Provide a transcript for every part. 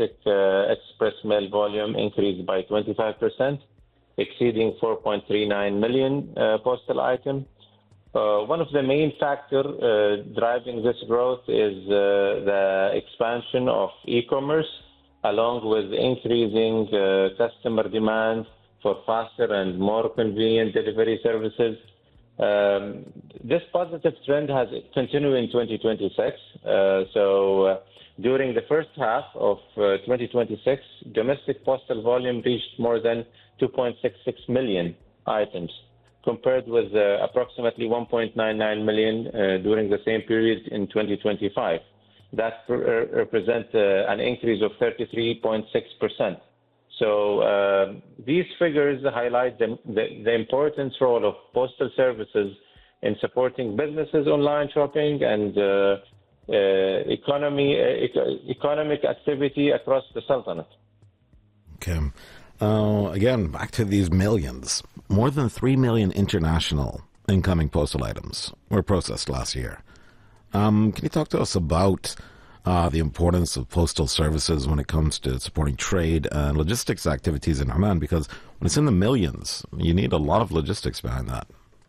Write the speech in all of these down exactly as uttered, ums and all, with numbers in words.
domestic uh, express mail volume increased by twenty-five percent, exceeding four point three nine million uh, postal items. Uh, one of the main factors uh, driving this growth is uh, the expansion of e-commerce, along with increasing uh, customer demand for faster and more convenient delivery services. Um, this positive trend has continued in twenty twenty-six. Uh, so uh, during the first half of uh, twenty twenty-six, domestic postal volume reached more than two point six six million items, compared with uh, approximately one point nine nine million uh, during the same period in twenty twenty-five. That uh, represents uh, an increase of thirty-three point six percent. So uh, these figures highlight the, the, the important role of postal services in supporting businesses, online shopping, and uh, uh, economy, uh, economic activity across the Sultanate. Okay. Uh, again, back to these millions. More than three million international incoming postal items were processed last year. Um, can you talk to us about uh, the importance of postal services when it comes to supporting trade and logistics activities in Oman? Because when it's in the millions, you need a lot of logistics behind that.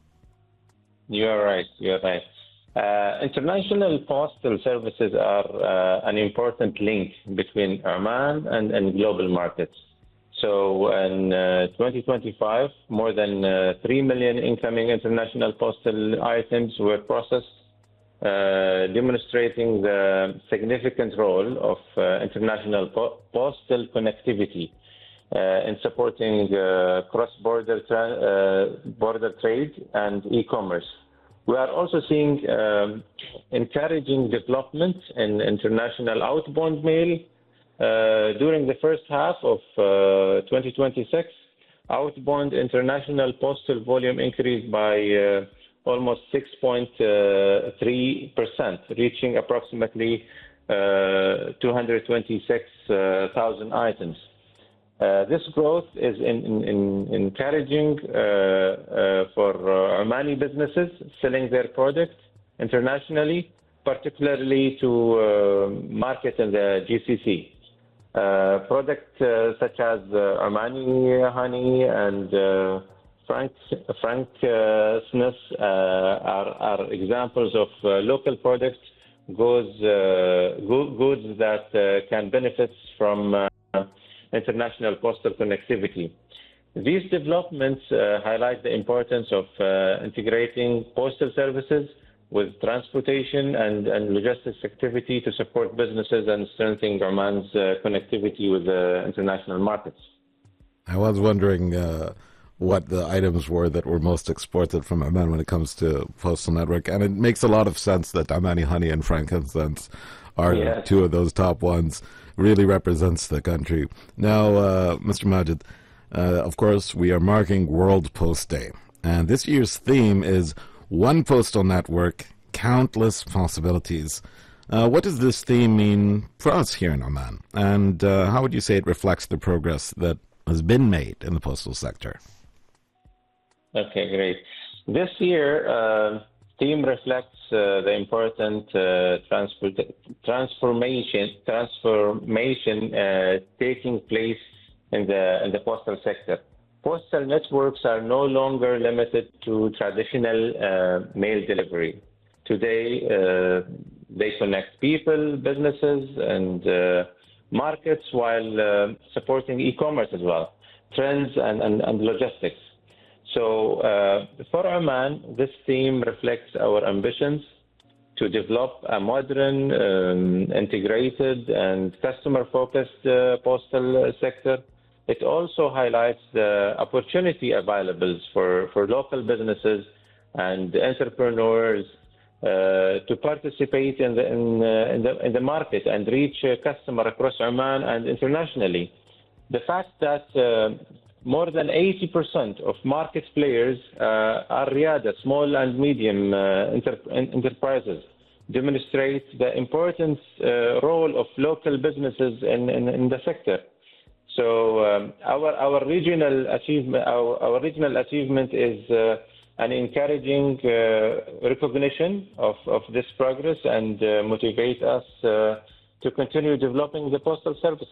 You're right. You're right. Uh, international postal services are uh, an important link between Oman and, and global markets. So in uh, twenty twenty-five, more than uh, three million incoming international postal items were processed, uh, demonstrating the significant role of uh, international po- postal connectivity uh, in supporting uh, cross-border tra- uh, border trade and e-commerce. We are also seeing um, encouraging development in international outbound mail. Uh, during the first half of uh, twenty twenty-six, outbound international postal volume increased by uh, almost six point three percent, reaching approximately uh, two hundred twenty-six thousand items. Uh, this growth is in, in, in encouraging uh, uh, for uh, Omani businesses selling their products internationally, particularly to uh, market in the G C C. Uh, products uh, such as uh, Omani honey and uh, Frank frankness uh, are, are examples of uh, local products, goods, uh, goods that uh, can benefit from uh, international postal connectivity. These developments uh, highlight the importance of uh, integrating postal services with transportation and, and logistics activity to support businesses and strengthening Oman's uh, connectivity with the international markets. I was wondering uh, what the items were that were most exported from Oman when it comes to postal network, and it makes a lot of sense that Omani honey and frankincense are yeah. two of those top ones. Really represents the country. Now, uh, Mister Majid, uh, of course, we are marking World Post Day, and this year's theme is One Postal Network, Countless Possibilities. Uh, what does this theme mean for us here in Oman? And uh, how would you say it reflects the progress that has been made in the postal sector? Okay, great. This year, uh, theme reflects uh, the important uh, transport, transformation transformation uh, taking place in the in the postal sector. Postal networks are no longer limited to traditional uh, mail delivery. Today, uh, they connect people, businesses, and uh, markets while uh, supporting e-commerce as well, trends and, and, and logistics. So uh, for Oman, this theme reflects our ambitions to develop a modern, um, integrated, and customer-focused uh, postal sector. It also highlights the opportunity available for, for local businesses and entrepreneurs uh, to participate in the, in, uh, in, the, in the market and reach a customer across Oman and internationally. The fact that uh, more than eighty percent of market players uh, are Riyada, small and medium uh, inter enterprises, demonstrates the important uh, role of local businesses in, in, in the sector. So um, our our regional achievement our, our regional achievement is uh, an encouraging uh, recognition of, of this progress and uh, motivate us uh, to continue developing the postal services.